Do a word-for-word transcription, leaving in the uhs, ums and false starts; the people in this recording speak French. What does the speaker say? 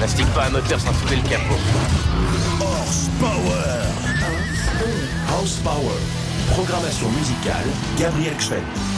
N'astique pas un moteur sans soulever le capot. Horsepower. Horsepower. Programmation musicale, Gabriel Gschwend.